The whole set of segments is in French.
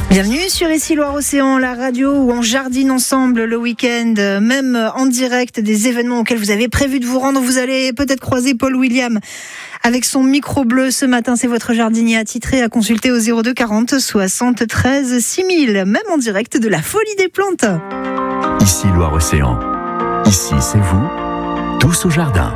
Bienvenue sur Ici Loire-Océan, la radio où on jardine ensemble le week-end, même en direct des événements auxquels vous avez prévu de vous rendre. Vous allez peut-être croiser Paul William avec son micro bleu ce matin. C'est votre jardinier attitré à consulter au 02 40 73 6000, même en direct de la Folie des Plantes. Ici Loire-Océan, ici c'est vous, tous au jardin.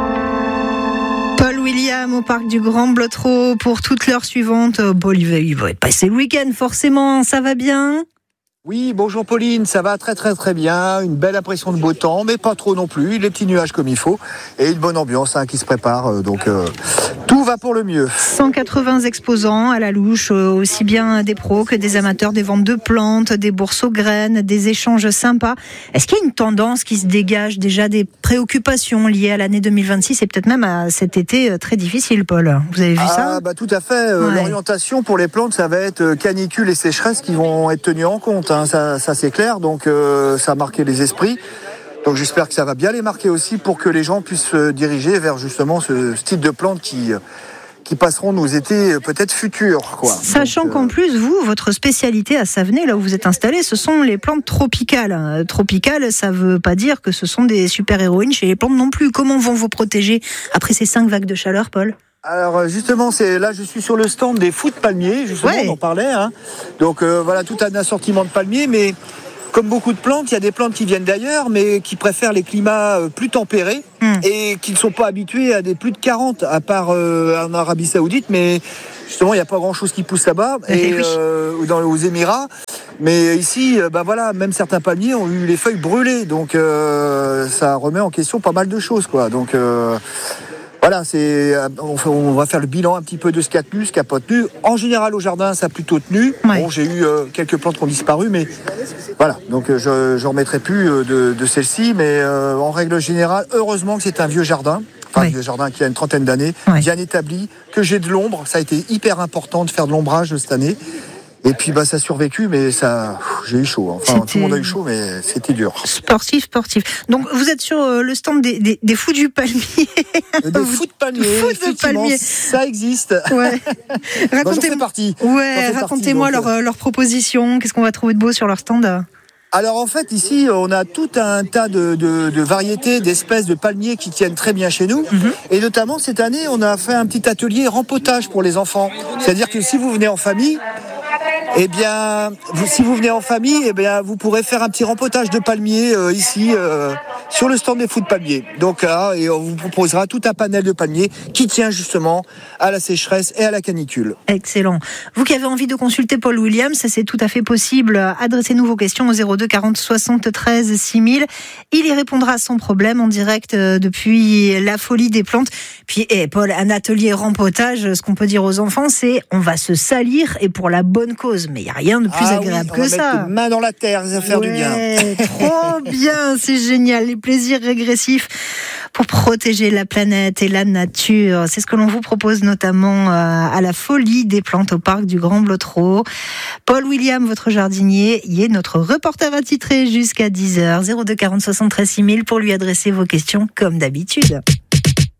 Paul William au parc du Grand Blottereau pour toute l'heure suivante. Paul, il va passer le week-end forcément, ça va bien ? Oui, bonjour Pauline, ça va très bien, une belle impression de beau temps, mais pas trop non plus, les petits nuages comme il faut, et une bonne ambiance qui se prépare, donc tout va pour le mieux. 180 exposants à la louche, aussi bien des pros que des amateurs, des ventes de plantes, des bourses aux graines, des échanges sympas. Est-ce qu'il y a une tendance qui se dégage déjà, des préoccupations liées à l'année 2026 et peut-être même à cet été très difficile, Paul ? Vous avez vu ça ? Tout à fait, ouais. L'orientation pour les plantes, ça va être canicule et sécheresse qui vont être tenues en compte. Ça c'est clair, donc ça a marqué les esprits. Donc j'espère que ça va bien les marquer aussi pour que les gens puissent se diriger vers justement ce type de plantes qui passeront nos étés peut-être futurs, quoi. Sachant qu'en plus, vous, votre spécialité à Savenay, là où vous êtes installé, ce sont les plantes tropicales. Tropicales, ça veut pas dire que ce sont des super-héroïnes chez les plantes non plus. Comment vont vous protéger après ces 5 vagues de chaleur, Paul ? Alors justement, là je suis sur le stand des fous de palmiers, justement, ouais. On en parlait. Donc voilà, tout un assortiment de palmiers, mais comme beaucoup de plantes, il y a des plantes qui viennent d'ailleurs, mais qui préfèrent les climats plus tempérés et qui ne sont pas habitués à des plus de 40, à part en Arabie Saoudite, mais justement, il n'y a pas grand-chose qui pousse là-bas, ou aux Émirats. Mais ici, voilà, même certains palmiers ont eu les feuilles brûlées, donc ça remet en question pas mal de choses, quoi. Donc voilà, on va faire le bilan un petit peu de ce qui a tenu, ce qui n'a pas tenu. En général, au jardin, ça a plutôt tenu. Ouais. Bon, j'ai eu quelques plantes qui ont disparu, mais voilà. Donc, je ne remettrai plus de celle-ci. Mais en règle générale, heureusement que c'est un vieux jardin. Enfin, un vieux jardin qui a une trentaine d'années, bien établi, que j'ai de l'ombre. Ça a été hyper important de faire de l'ombrage cette année. Et puis ça a survécu, mais j'ai eu chaud. Enfin, tout le monde a eu chaud, mais c'était dur. Sportif. Donc vous êtes sur le stand des fous du palmier. Des fous de palmier, effectivement, ça existe. Ouais. J'en fais partie. Ouais, racontez-moi leur proposition. Qu'est-ce qu'on va trouver de beau sur leur stand ? Alors en fait ici on a tout un tas de variétés, d'espèces de palmiers qui tiennent très bien chez nous. Et notamment cette année on a fait un petit atelier rempotage pour les enfants. C'est-à-dire que si vous venez en famille, vous pourrez faire un petit rempotage de palmiers ici sur le stand des fous de palmiers. Donc et on vous proposera tout un panel de palmiers qui tient justement à la sécheresse et à la canicule. Excellent. Vous qui avez envie de consulter Paul William, ça c'est tout à fait possible. Adressez-nous vos questions au 02 40 73 6000. Il y répondra sans problème en direct depuis la Folie des Plantes. Puis Paul, un atelier rempotage, ce qu'on peut dire aux enfants, c'est on va se salir et pour la bonne cause. Mais il n'y a rien de plus agréable que ça. Mettre les mains dans la terre, ça va faire du bien. Trop bien, c'est génial. Les plaisirs régressifs pour protéger la planète et la nature. C'est ce que l'on vous propose notamment à la Folie des Plantes au parc du Grand Blottereau. Paul William, votre jardinier, y est notre reporter attitré jusqu'à 10h. 02 40 73 6000 pour lui adresser vos questions comme d'habitude.